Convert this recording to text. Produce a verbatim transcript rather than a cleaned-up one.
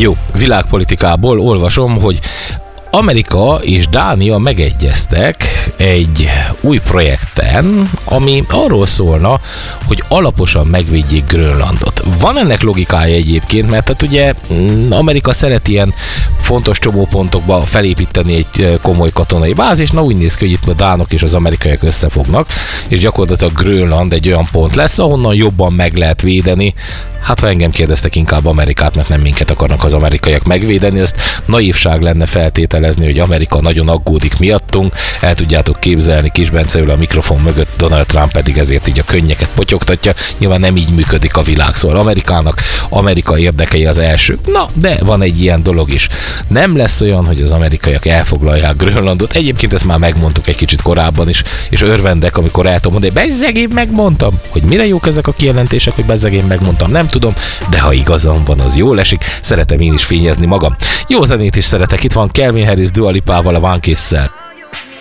Jó, világpolitikából olvasom, hogy Amerika és Dánia megegyeztek egy új projekten, ami arról szólna, hogy alaposan megvédjék Grönlandot. Van ennek logikája egyébként, mert hát ugye Amerika szeret ilyen fontos csomópontokba felépíteni egy komoly katonai bázis, na úgy néz ki, hogy itt a dánok és az amerikaiak összefognak, és gyakorlatilag Grönland egy olyan pont lesz, ahonnan jobban meg lehet védeni. Hát ha engem kérdeztek, inkább Amerikát, mert nem minket akarnak az amerikaiak megvédeni, azt naívság lenne feltételezni, hogy Amerika nagyon aggódik miattunk, el tudjátok képzelni, Kis Bence ül a mikrofon mögött, Donald Trump pedig ezért így a könnyeket potyogtatja, nyilván nem így működik a világ, szóval Amerikának Amerika érdekei az első. Na, de van egy ilyen dolog is. Nem lesz olyan, hogy az amerikaiak elfoglalják Grönlandot, egyébként ezt már megmondtuk egy kicsit korábban is, és örvendek, amikor el tudom mondani, bezzeg én megmondtam, hogy mire jók ezek a kijelentések, hogy bezzeg én megmondtam, nem tudom, de ha igazam van, az jól esik, szeretem én is fényezni magam. Jó zenét is szeretek, itt van Calvin Harris Dua Lipával, a One Kiss-szel.